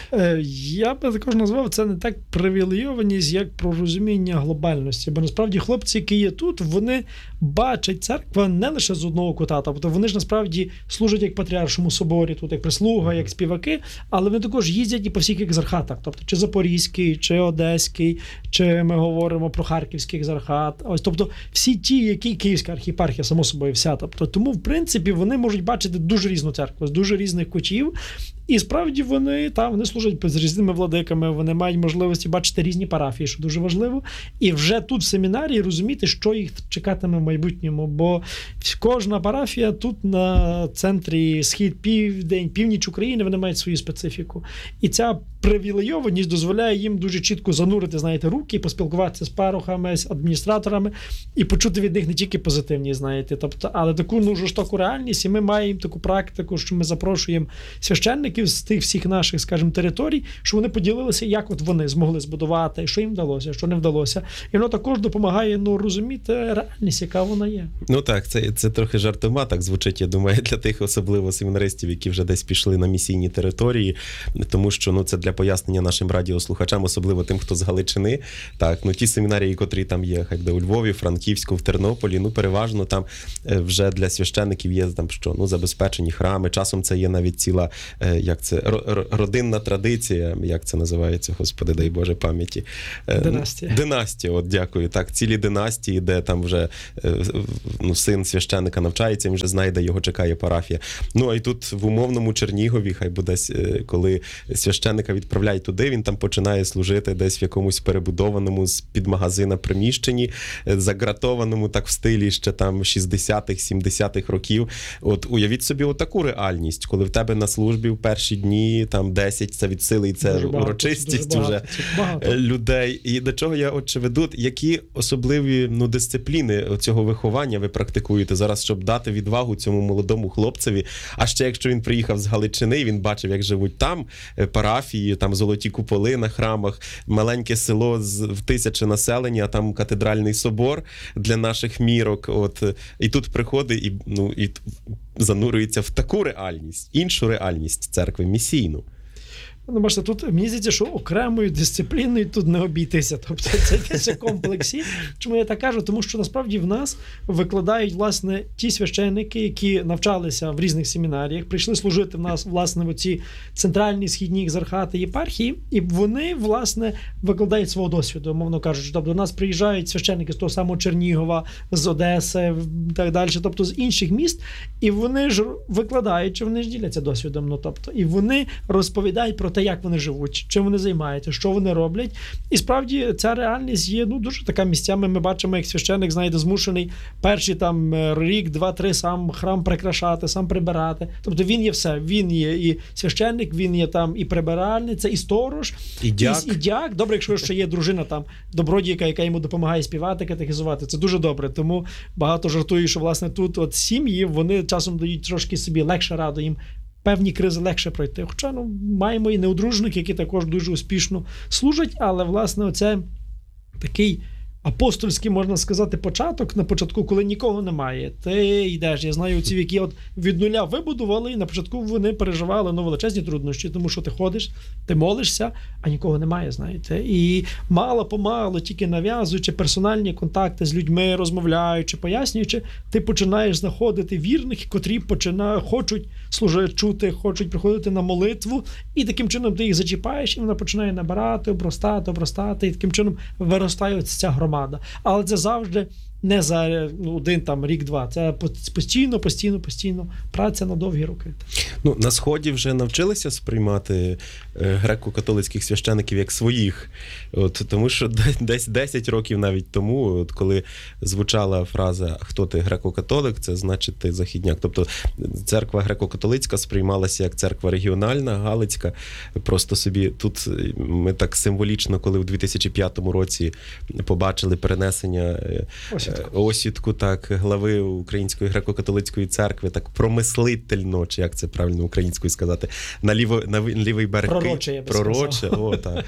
Я би також назвав це не так привілейованість, як про розуміння глобальності. Бо насправді хлопці, які є тут, вони бачать церкву не лише з одного кута. Тобто вони ж насправді служать як патріаршому соборі, тут як прислуга, як співаки, але вони також їздять і по всіх екзархатах. Тобто чи Запорізький, чи Одеський, чи ми говоримо про Харківський екзархат. Ось, тобто всі ті, які Київська архієпархія, само собою, вся. Тобто, тому, в принципі, вони можуть бачити дуже різну церкву, з дуже різних кутів. І справді вони там вони служать з різними владиками, вони мають можливості бачити різні парафії, що дуже важливо. І вже тут в семінарії розуміти, що їх чекатиме в майбутньому. Бо кожна парафія тут на центрі схід, південь, північ України, вони мають свою специфіку. І ця привілейованість дозволяє їм дуже чітко занурити, знаєте, руки, поспілкуватися з парохами, з адміністраторами і почути від них не тільки позитивні, знаєте, тобто, але таку ну, жорстоку реальність. І ми маємо таку практику, що ми запрошуємо священників з тих всіх наших, скажімо, територій, що вони поділилися, як от вони змогли збудувати, що їм вдалося, що не вдалося. І воно також допомагає ну, розуміти реальність, яка вона є. Ну так, це, це трохи жартома, так звучить, я думаю, для тих особливо семінаристів, які вже десь пішли на місійні території, тому що ну, це для пояснення нашим радіослухачам, особливо тим, хто з Галичини. Так, ну ті семінарії, котрі там є, хай де у Львові, Франківську, в Тернополі, ну переважно там вже для священників є там що, ну забезпечені храми. Часом це є навіть ціла, як це, родинна традиція, як це називається, Господи, дай Боже пам'яті. Династія. Династія, от дякую. Так, цілі династії, де там вже ну, син священника навчається, він вже знає, де його чекає парафія. Ну, а й тут в умовному Чернігові, хай буде, коли священника відправляють туди, він там починає служити десь в якомусь перебудованому з-під магазина приміщенні, загратованому так в стилі ще там шістдесятих, сімдесятих років. От уявіть собі отаку реальність, коли в тебе на службі в перші дні там десять, це від сили, і це дуже урочистість багато, вже багато. людей. І до чого я от веду, які особливі ну, дисципліни цього християнського виховання ви практикуєте зараз, щоб дати відвагу цьому молодому хлопцеві. А ще якщо він приїхав з Галичини, і він бачив, як живуть там парафії, там золоті куполи на храмах, маленьке село з в тисячі населення, а там катедральний собор для наших мірок. От і тут приходить і ну і занурюється в таку реальність, іншу реальність церкви, місійну. Ну, бачите, тут мені здається, що окремою дисципліною тут не обійтися. Тобто це якесь комплексі. Чому я так кажу? Тому що насправді в нас викладають, власне, ті священники, які навчалися в різних семінаріях, прийшли служити в нас, власне, в ці центральні східні екзархати, єпархії, і вони, власне, викладають свого досвіду, мовно кажучи. Тобто до нас приїжджають священники з того самого Чернігова, з Одеси, і так далі, тобто з інших міст, і вони ж викладають, чи вони ж діляться досвідом, ну, тобто, і вони розповідають про те, як вони живуть, чим вони займаються, що вони роблять. І справді ця реальність є ну дуже така місцями. Ми бачимо, як священник, знаєте, змушений перший там рік, два, три сам храм прикрашати, сам прибирати. Тобто він є все. Він є і священник, він є там і прибиральниця, і сторож, і дяк. І, і дяк. Добре, якщо ще є дружина там, добродійка, яка йому допомагає співати, катехізувати. Це дуже добре. Тому багато жартую, що власне тут от сім'ї, вони часом дають трошки собі легше раду їм певні кризи легше пройти. Хоча ну, маємо і неодружених, які також дуже успішно служать, але, власне, оце такий апостольський, можна сказати, початок на початку, коли нікого немає. Ти йдеш. Я знаю ці, які от від нуля вибудували, і на початку вони переживали ну, величезні труднощі, тому що ти ходиш, ти молишся, а нікого немає, знаєте. І мало-помалу, тільки нав'язуючи персональні контакти з людьми, розмовляючи, пояснюючи, ти починаєш знаходити вірних, котрі починають, хочуть служити, чути, хочуть приходити на молитву, і таким чином ти їх зачіпаєш, і вона починає набирати, обростати, обростати, і таким чином виростає ось ця громада. Але це завжди не за ну, один там рік-два. Це постійно, постійно, постійно праця на довгі роки. Ну, на Сході вже навчилися сприймати е, греко-католицьких священиків як своїх. От, тому що десь десять років навіть тому, от, коли звучала фраза «Хто ти греко-католик?», це значить ти західняк. Тобто церква греко-католицька сприймалася як церква регіональна, галицька. Просто собі тут ми так символічно, коли в дві тисячі п'ятому році побачили перенесення освідку, освідку так, глави Української греко-католицької церкви, так промислительно, чи як це правильно українською сказати, на, ліво, на лівий берег. Пророче, я би Пророче, сказав. о, так.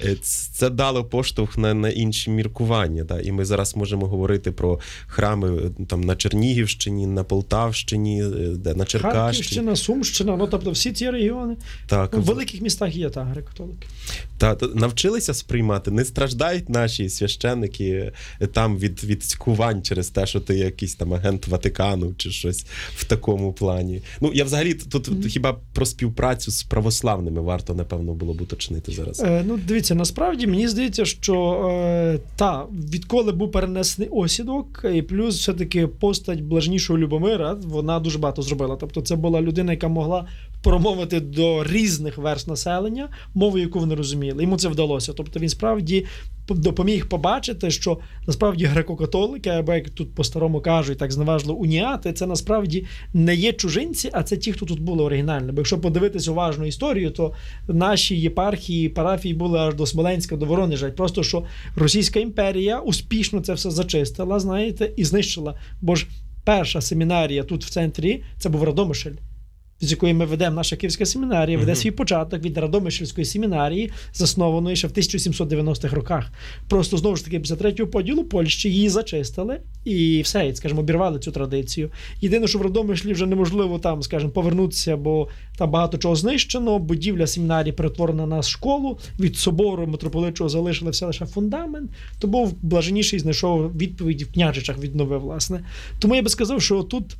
Це дало поштовх на, на інші міркування. Так. І ми зараз можемо говорити про храми там, на Чернігівщині, на Полтавщині, на Черкащині. Харківщина, Сумщина, ну тобто всі ці регіони. Так. В великих містах є так, греко-католики. Та, навчилися сприймати, не страждають наші священники там від, від цькувань через те, що ти якийсь там агент Ватикану чи щось в такому плані. Ну, я взагалі тут mm-hmm. хіба про співпрацю з православними варто, напевно, було б уточнити зараз. Е, ну, дивіться, насправді, мені здається, що е, та, відколи був перенесений осідок, і плюс все-таки постать блажнішого Любомира, вона дуже багато зробила. Тобто це була людина, яка могла промовити до різних верст населення мову, яку вони розуміли. Йому це вдалося. Тобто він справді допоміг побачити, що насправді греко-католики, або як тут по-старому кажуть, так зневажливо, уніати, це насправді не є чужинці, а це ті, хто тут були оригінально. Бо якщо подивитись уважно історію, то наші єпархії, парафії були аж до Смоленська, до Воронежа. Просто що Російська імперія успішно це все зачистила, знаєте, і знищила. Бо ж перша семінарія тут в центрі, це був Радомишль, з якої ми ведемо, наша Київська семінарія, веде uh-huh. свій початок від Радомишльської семінарії, заснованої ще в тисяча сімсот дев'яностих роках. Просто, знову ж таки, після третього поділу Польщі її зачистили і все, і, скажімо, обірвали цю традицію. Єдине, що в Радомишлі вже неможливо там, скажімо, повернутися, бо там багато чого знищено, будівля семінарії перетворена на школу, від собору митрополитчого залишився лише фундамент, то був блаженніший, знайшов відповіді в Княжичах, відновив, власне. Тому я би сказав, що тут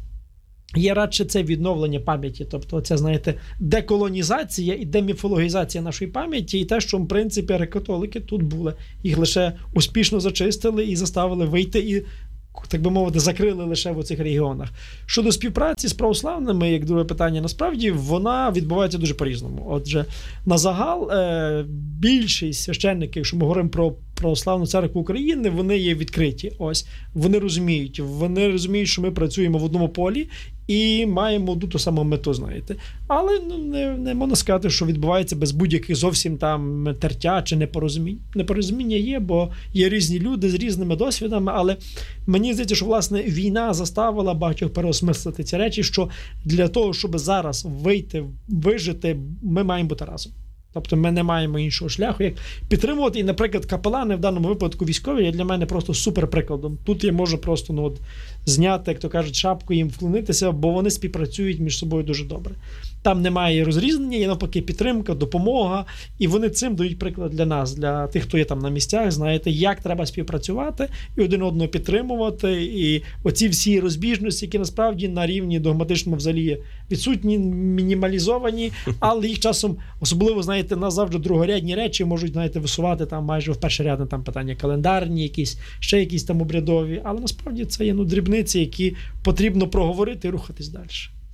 є радше це відновлення пам'яті, тобто це, знаєте, деколонізація і деміфологізація нашої пам'яті, і те, що, в принципі, греко-католики тут були. Їх лише успішно зачистили і заставили вийти і, так би мовити, закрили лише в оцих регіонах. Щодо співпраці з православними, як друге питання, насправді, вона відбувається дуже по-різному. Отже, на загал, більшість священників, якщо ми говоримо про Православну церкву України, вони є відкриті. Ось, вони розуміють, вони розуміють, що ми працюємо в одному полі і маємо одну ту саму мету, знаєте. Але ну, не, не можна сказати, що відбувається без будь-яких зовсім там тертя чи непорозумінь. Непорозуміння є, бо є різні люди з різними досвідами, але мені здається, що, власне, війна заставила багатьох переосмислити ці речі, що для того, щоб зараз вийти, вижити, ми маємо бути разом. Тобто ми не маємо іншого шляху, як підтримувати. І, наприклад, капелани, в даному випадку військові, є для мене просто супер прикладом. Тут я можу просто ну, от, зняти, як то кажуть, шапку, їм вклонитися, бо вони співпрацюють між собою дуже добре. Там немає розрізнення, є навпаки підтримка, допомога, і вони цим дають приклад для нас, для тих, хто є там на місцях, знаєте, як треба співпрацювати і один одного підтримувати, і оці всі розбіжності, які насправді на рівні догматичному взагалі є відсутні, мінімалізовані, але їх часом, особливо, знаєте, нас завжди другорядні речі можуть, знаєте, висувати там майже в першорядне там питання календарні, якісь, ще якісь там обрядові, але насправді це є ну, дрібниці, які потрібно проговорити і рухатись далі.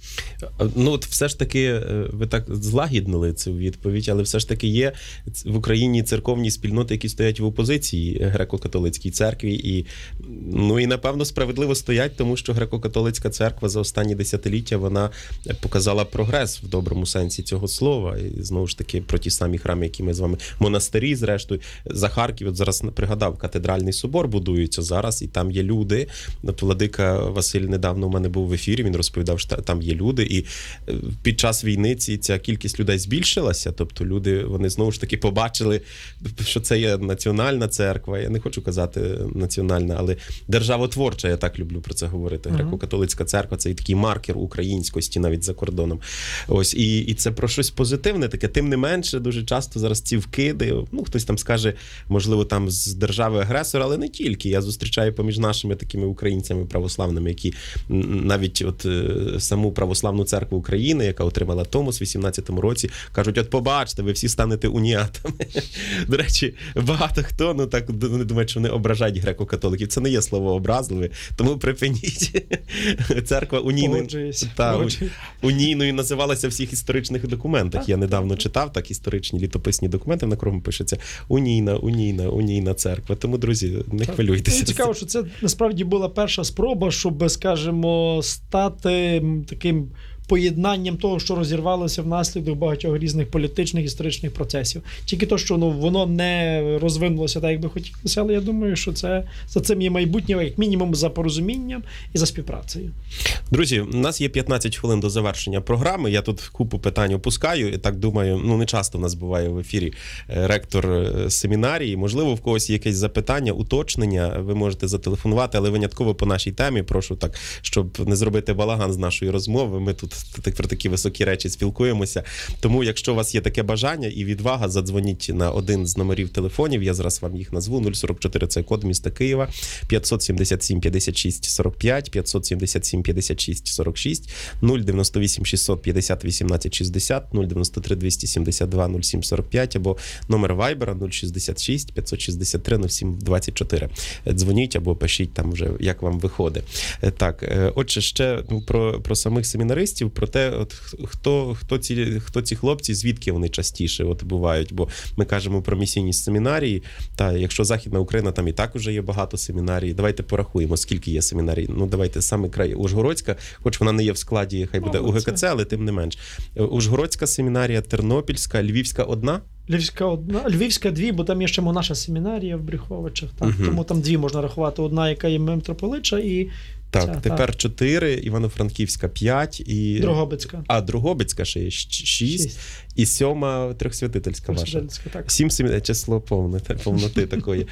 Ну, от все ж таки, ви так злагіднили цю відповідь, але все ж таки є в Україні церковні спільноти, які стоять в опозиції греко-католицькій церкві, і, ну, і, напевно, справедливо стоять, тому що греко-католицька церква за останні десятиліття, вона показала прогрес в доброму сенсі цього слова, і, знову ж таки, про ті самі храми, які ми з вами, монастирі, зрештою, за Харків, от зараз пригадав, катедральний собор будується зараз, і там є люди, от владика Василь недавно у мене був в ефірі, він розповідав, що там є люди, і під час війни ці, ця кількість людей збільшилася, тобто люди, вони знову ж таки побачили, що це є національна церква, я не хочу казати національна, але державотворча, я так люблю про це говорити, uh-huh. греко-католицька церква, це і такий маркер українськості навіть за кордоном. Ось, і, і це про щось позитивне таке, тим не менше, дуже часто зараз ці вкиди, ну, хтось там скаже, можливо, там з держави-агресора, але не тільки, я зустрічаю поміж нашими такими українцями православними, які навіть от саму Православну церкву України, яка отримала Томос в вісімнадцятому році, кажуть, от побачте, ви всі станете уніатами. До речі, багато хто, ну так, не думають, що вони ображають греко-католиків. Це не є слово образливе, тому припиніть. Церква унійною, та, унійною називалася в всіх історичних документах. Я недавно читав так історичні літописні документи, на якому пишеться унійна, унійна, унійна церква. Тому, друзі, не так. хвилюйтеся. Цікаво, що це насправді була перша спроба, щоб, скажімо, стати таким поєднанням того, що розірвалося внаслідок багатьох різних політичних, історичних процесів. Тільки то, що ну, воно не розвинулося так, як би хотілося, але я думаю, що це, за цим є майбутнє, як мінімум, за порозумінням і за співпрацею. Друзі, у нас є п'ятнадцять хвилин до завершення програми. Я тут купу питань опускаю, і так думаю, ну не часто в нас буває в ефірі ректор семінарії. Можливо, в когось є якесь запитання, уточнення, ви можете зателефонувати, але винятково по нашій темі. Прошу так, щоб не зробити балаган з нашої розмови. Ми тут про такі високі речі спілкуємося. Тому, якщо у вас є таке бажання і відвага, задзвоніть на один з номерів телефонів. Я зараз вам їх назву. нуль сорок чотири – це код міста Києва. п'ятсот сімдесят сім п'ятдесят шість сорок п'ять, п'ятсот сімдесят сім п'ятдесят шість сорок шість, нуль дев'яносто вісім шістсот п'ятдесят вісімнадцять шістдесят, нуль дев'яносто три двісті сімдесят два нуль сім сорок п'ять або номер Вайбера нуль шістдесят шість п'ятсот шістдесят три нуль сім двадцять чотири. Дзвоніть або пишіть там вже, як вам виходить. Так, отже, ще про, про самих семінаристів, про те, от, хто, хто, ці, хто ці хлопці, звідки вони частіше от, бувають, бо ми кажемо про місійність семінарії, та якщо Західна Україна, там і так уже є багато семінарій, давайте порахуємо, скільки є семінарій. Ну, давайте саме край Ужгородська, хоч вона не є в складі, хай буде УГКЦ, але тим не менш. Ужгородська семінарія, Тернопільська, Львівська одна? Львівська одна, Львівська дві, бо там є ще наша семінарія в Брюховичах, так, угу. Тому там дві можна рахувати. Одна, яка є митрополича, і так, ця, тепер так. чотири, Івано-Франківська п'ять і... Дрогобицька. А, Дрогобицька ще є шість. І сьома Трьохсвятительська ваша. Так. Сім семінарій, число повне, повноти такої.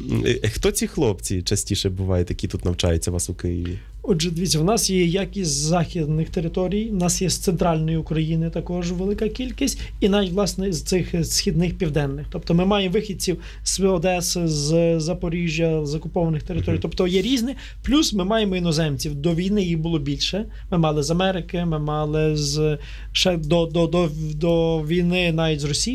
Хто ці хлопці частіше бувають, які тут навчаються вас у Києві? Отже, дивіться, в нас є як із західних територій, в нас є з центральної України також велика кількість, і навіть, власне, з цих східних південних. Тобто ми маємо вихідців з Одеси, з Запоріжжя, з окупованих територій. Uh-huh. Тобто є різні. Плюс ми маємо іноземців. До війни їх було більше. Ми мали з Америки, ми мали з ще до, до, до, до війни навіть з Росії.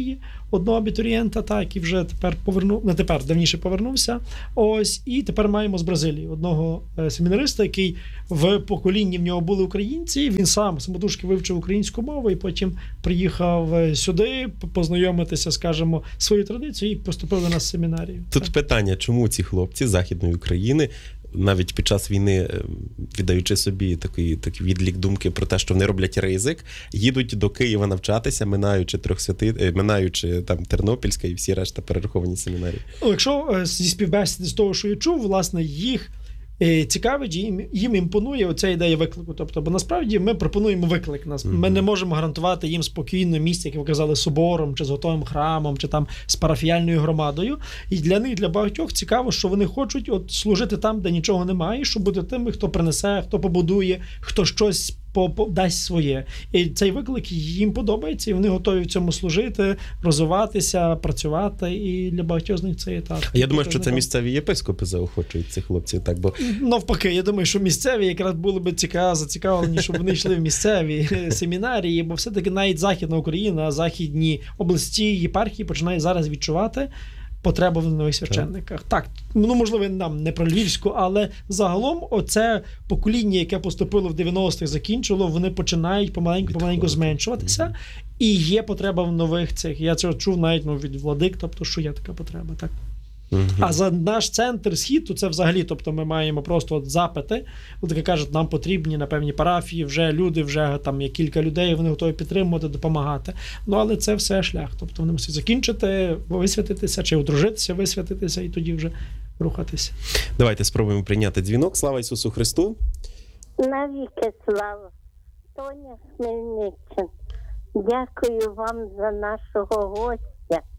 одного абітурієнта, так, який вже тепер повернув, не тепер, давніше повернувся. Ось, і тепер маємо з Бразилії одного семінариста, який в поколінні в нього були українці, він сам самотужки вивчив українську мову і потім приїхав сюди познайомитися, скажімо, своєю традицією і поступив до нас в семінарію. Тут Так. питання, чому ці хлопці з Західної України, навіть під час війни, віддаючи собі такий, такий відлік думки про те, що вони роблять ризик, їдуть до Києва навчатися, минаючи Трьохсвяти, минаючи там Тернопільська і всі решта перераховані семінарії. Ну, якщо зі співбесіди з того, що я чув, власне, їх цікавить, їм, їм імпонує оця ідея виклику. Тобто, бо насправді ми пропонуємо виклик. Нас. Mm-hmm. Ми не можемо гарантувати їм спокійне місце, як ви казали, собором, чи з готовим храмом, чи там з парафіяльною громадою. І для них, для багатьох цікаво, що вони хочуть от служити там, де нічого немає, щоб бути тими, хто принесе, хто побудує, хто щось дасть своє. І цей виклик їм подобається, і вони готові в цьому служити, розвиватися, працювати, і для багатьох з них це є так. Я думаю, що це місцеві єпископи заохочують цих хлопців, так, бо... Навпаки, я думаю, що місцеві якраз були б цікаво, зацікавлені, щоб вони йшли в місцеві семінарії, бо все-таки навіть Західна Україна, західні області, єпархії починають зараз відчувати потребу в нових священниках. Так, так, ну, можливо, нам не про Львівську, але загалом оце покоління, яке поступило в дев'яностих, закінчило, вони починають помаленьку-помаленьку зменшуватися, mm-hmm. і є потреба в нових цих. Я це чув навіть ну, від владик, тобто, що є така потреба, так. Mm-hmm. А за наш центр схід, то це взагалі, тобто ми маємо просто от запити, от як кажуть, нам потрібні на певні парафії, вже люди, вже там є кілька людей, вони готові підтримувати, допомагати. Ну, але це все шлях, тобто вони мусять закінчити, висвятитися, чи одружитися, висвятитися і тоді вже рухатися. Давайте спробуємо прийняти дзвінок. Слава Ісусу Христу! Навіки слава! Тоня Хмельниччина. Дякую вам за нашого гостя.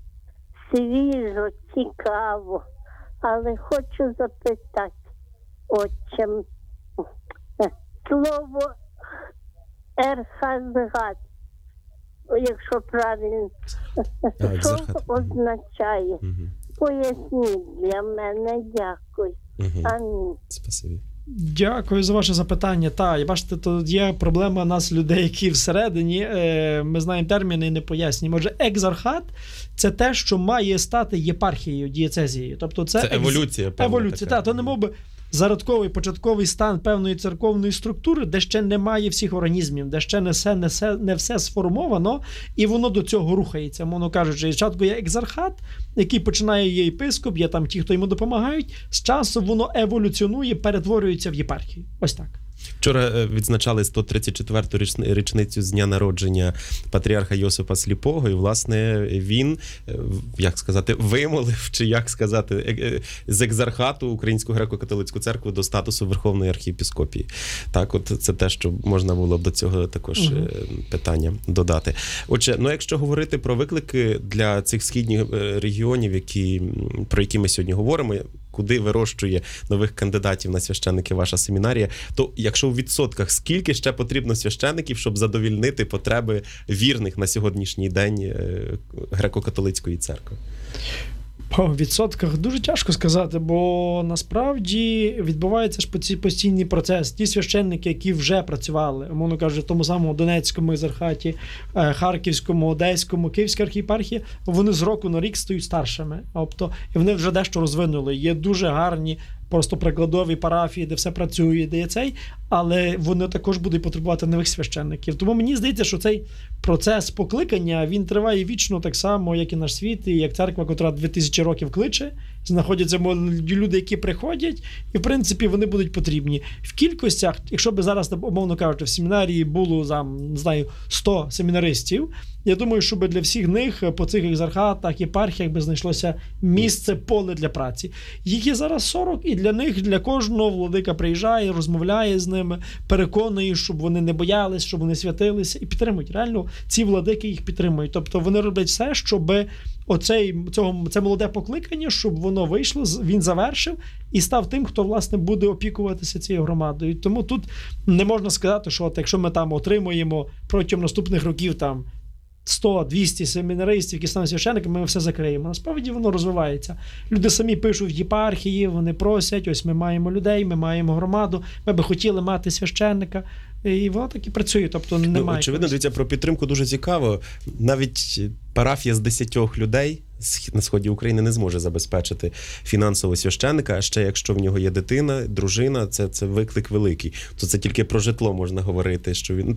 Свіжо, цікаво, але хочу запитати, отче, слово ерхазгат, якщо правильно, а, що означає? Угу. Поясніть для мене, дякую. Угу. Амінь. Спасибі. Дякую за ваше запитання. Та, і бачите, то є проблема нас, людей, які всередині, е, ми знаємо терміни і не пояснюємо. Отже, екзархат – це те, що має стати єпархією, дієцезією. Тобто це, це еволюція. Певна, еволюція, так. То не мов би зародковий, початковий стан певної церковної структури, де ще немає всіх організмів, де ще не все, не все, не все сформовано, і воно до цього рухається. Мовно кажучи, спочатку є екзархат, який починає є єпископ, є там ті, хто йому допомагають. З часом воно еволюціонує, перетворюється в єпархію. Ось так. Вчора відзначали сто тридцять четверту річницю з дня народження патріарха Йосипа Сліпого, і, власне, він, як сказати, вимолив, чи як сказати, з екзархату Українську греко-католицьку церкву до статусу Верховної архієпіскопії. Так, от це те, що можна було б до цього також угу. питання додати. Отже, ну якщо говорити про виклики для цих східних регіонів, які, про які ми сьогодні говоримо, куди вирощує нових кандидатів на священники ваша семінарія, то якщо у відсотках, скільки ще потрібно священиків, щоб задовільнити потреби вірних на сьогоднішній день греко-католицької церкви? По відсотках дуже тяжко сказати, бо насправді відбувається ж постійний процес. Ті священники, які вже працювали, умовно кажучи, в тому самому Донецькому екзархаті, Харківському, Одеському, Київській архієпархії, вони з року на рік стають старшими. Тобто, і вони вже дещо розвинули. Є дуже гарні просто прикладові парафії, де все працює, де є цей, але вони також будуть потребувати нових священників. Тому мені здається, що цей процес покликання, він триває вічно так само, як і наш світ, і як церква, котра дві тисячі років кличе, знаходяться люди, які приходять, і, в принципі, вони будуть потрібні. В кількостях, якщо б зараз, умовно кажучи, в семінарії було, там, не знаю, сто семінаристів, я думаю, щоб для всіх них по цих екзархатах, єпархіях би знайшлося місце, поле для праці. Їх є зараз сорок, і для них, для кожного владика приїжджає, розмовляє з ними, переконує, щоб вони не боялись, щоб вони святилися, і підтримують. Реально, ці владики їх підтримують. Тобто вони роблять все, щоб оцей, цього, це молоде покликання, щоб воно вийшло, він завершив і став тим, хто, власне, буде опікуватися цією громадою. Тому тут не можна сказати, що от, якщо ми там отримуємо протягом наступних років там сто-двісті семінаристів, які стануть священниками, ми все закриємо. Насправді воно розвивається. Люди самі пишуть в єпархії, вони просять, ось ми маємо людей, ми маємо громаду, ми би хотіли мати священника. І воно так і працює, тобто немає. Ну, очевидно, дивіться, про підтримку дуже цікаво. Навіть парафія з десятьох людей на сході України не зможе забезпечити фінансово священника, а ще якщо в нього є дитина, дружина, це, це виклик великий. То це тільки про житло можна говорити, що він